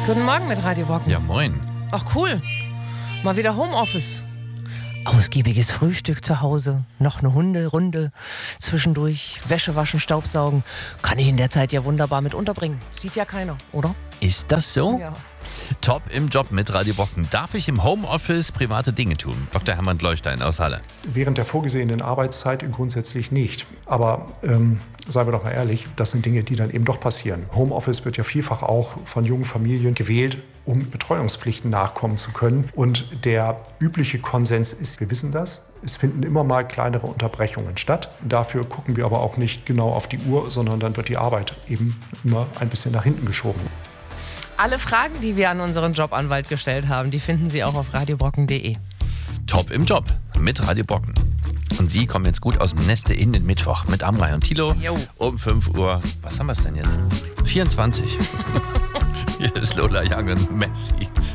Guten Morgen mit Radio Brocken. Ja, moin. Ach cool, mal wieder Homeoffice. Ausgiebiges Frühstück zu Hause, noch eine Hunderunde zwischendurch, Wäsche waschen, Staubsaugen. Kann ich in der Zeit ja wunderbar mit unterbringen. Sieht ja keiner, oder? Ist das so? Ja. Top im Job mit Radio Brocken. Darf ich im Homeoffice private Dinge tun? Dr. Hermann Leustein aus Halle. Während der vorgesehenen Arbeitszeit grundsätzlich nicht. Aber seien wir doch mal ehrlich, das sind Dinge, die dann eben doch passieren. Homeoffice wird ja vielfach auch von jungen Familien gewählt, um Betreuungspflichten nachkommen zu können. Und der übliche Konsens ist, wir wissen das, es finden immer mal kleinere Unterbrechungen statt. Dafür gucken wir aber auch nicht genau auf die Uhr, sondern dann wird die Arbeit eben immer ein bisschen nach hinten geschoben. Alle Fragen, die wir an unseren Jobanwalt gestellt haben, die finden Sie auch auf radiobrocken.de. Top im Job mit Radio Brocken. Und Sie kommen jetzt gut aus dem Neste in den Mittwoch mit Amrei und Thilo um 5 Uhr. Was haben wir es denn jetzt? 24. Hier ist Lola Young und Messi.